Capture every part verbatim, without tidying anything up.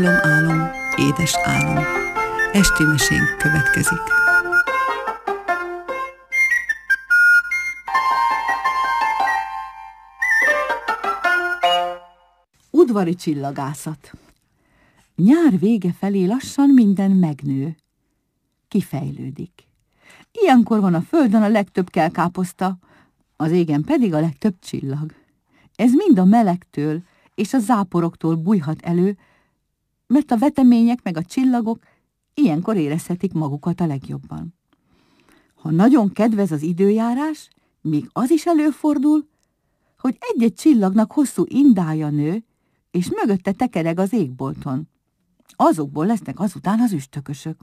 Álom, álom, édes álom. Esti mesénk következik. Udvari csillagászat. Nyár vége felé lassan minden megnő. Kifejlődik. Ilyenkor van a földön a legtöbb kelkáposzta, az égen pedig a legtöbb csillag. Ez mind a melegtől és a záporoktól bújhat elő, mert a vetemények meg a csillagok ilyenkor érezhetik magukat a legjobban. Ha nagyon kedvez az időjárás, még az is előfordul, hogy egy-egy csillagnak hosszú indája nő, és mögötte tekereg az égbolton. Azokból lesznek azután az üstökösök.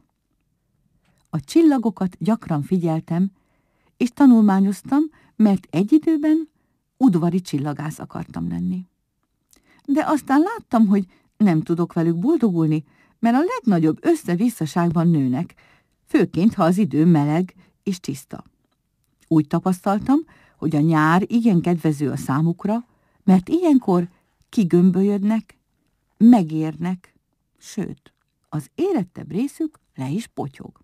A csillagokat gyakran figyeltem, és tanulmányoztam, mert egy időben udvari csillagász akartam lenni. De aztán láttam, hogy nem tudok velük boldogulni, mert a legnagyobb összevisszaságban nőnek, főként, ha az idő meleg és tiszta. Úgy tapasztaltam, hogy a nyár igen kedvező a számukra, mert ilyenkor kigömbölyödnek, megérnek, sőt, az érettebb részük le is potyog.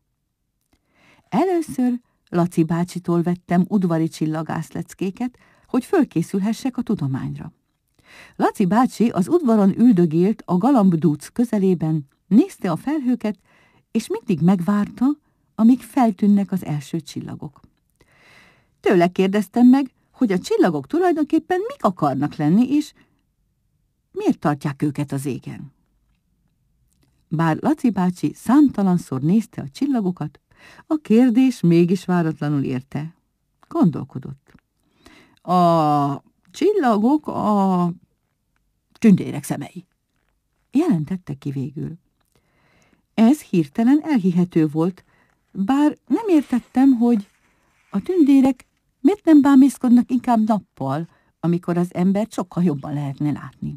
Először Laci bácsitól vettem udvari csillagászleckéket, hogy fölkészülhessek a tudományra. Laci bácsi az udvaron üldögélt a galambdúc közelében, nézte a felhőket, és mindig megvárta, amíg feltűnnek az első csillagok. Tőle kérdeztem meg, hogy a csillagok tulajdonképpen mik akarnak lenni, és miért tartják őket az égen. Bár Laci bácsi számtalanszor nézte a csillagokat, a kérdés mégis váratlanul érte. Gondolkodott. A csillagok a tündérek szemei, jelentette ki végül. Ez hirtelen elhihető volt, bár nem értettem, hogy a tündérek miért nem bámészkodnak inkább nappal, amikor az embert sokkal jobban lehetne látni.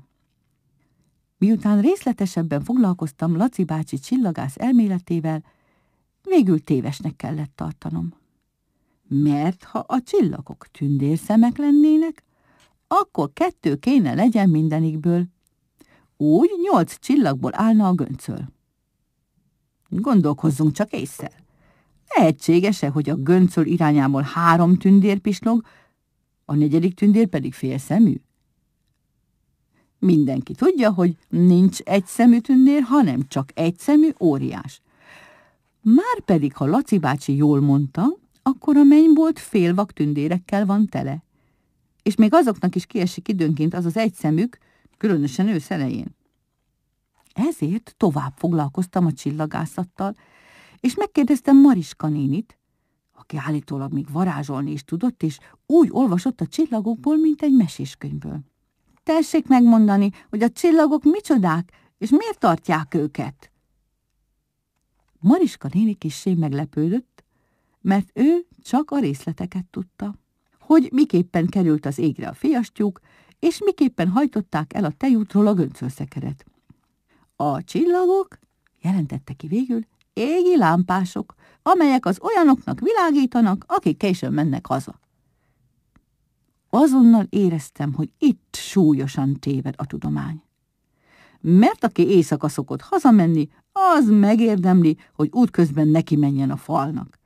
Miután részletesebben foglalkoztam Laci bácsi csillagász elméletével, végül tévesnek kellett tartanom. Mert ha a csillagok tündérszemek lennének, akkor kettő kéne legyen mindenikből. Úgy nyolc csillagból állna a göncöl. Gondolkozzunk csak ésszel. Lehetséges-e, hogy a göncöl irányából három tündér pislog, a negyedik tündér pedig félszemű? Mindenki tudja, hogy nincs egyszemű tündér, hanem csak egyszemű óriás. Márpedig, ha Laci bácsi jól mondta, akkor a mennybolt félvak tündérekkel van tele. És még azoknak is kiesik időnként az az egy szemük, különösen ősz elején. Ezért tovább foglalkoztam a csillagászattal, és megkérdeztem Mariska nénit, aki állítólag még varázsolni is tudott, és úgy olvasott a csillagokból, mint egy meséskönyvből. Tessék megmondani, hogy a csillagok micsodák, és miért tartják őket? Mariska néni kissé meglepődött, mert ő csak a részleteket tudta. Hogy miképpen került az égre a fiastyúk, és miképpen hajtották el a tejútról a göncölszekeret. A csillagok, jelentette ki végül, égi lámpások, amelyek az olyanoknak világítanak, akik későn mennek haza. Azonnal éreztem, hogy itt súlyosan téved a tudomány. Mert aki éjszaka szokott hazamenni, az megérdemli, hogy útközben neki menjen a falnak.